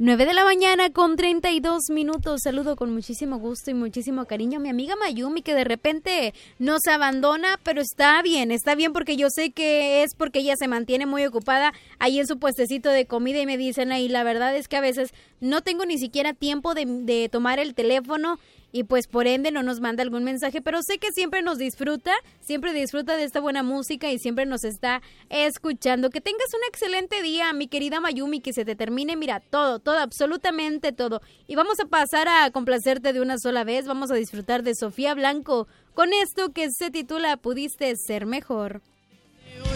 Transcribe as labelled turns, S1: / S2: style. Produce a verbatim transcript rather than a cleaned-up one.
S1: nueve de la mañana con treinta y dos minutos. Saludo con muchísimo gusto y muchísimo cariño a mi amiga Mayumi, que de repente nos abandona, pero está bien, está bien porque yo sé que es porque ella se mantiene muy ocupada ahí en su puestecito de comida y me dicen ahí, la verdad es que a veces no tengo ni siquiera tiempo de, de tomar el teléfono y pues por ende no nos manda algún mensaje, pero sé que siempre nos disfruta, siempre disfruta de esta buena música y siempre nos está escuchando. Que tengas un excelente día, mi querida Mayumi, que se te termine, mira, todo, todo, absolutamente todo. Y vamos a pasar a complacerte de una sola vez, vamos a disfrutar de Sofía Blanco con esto que se titula Pudiste ser mejor.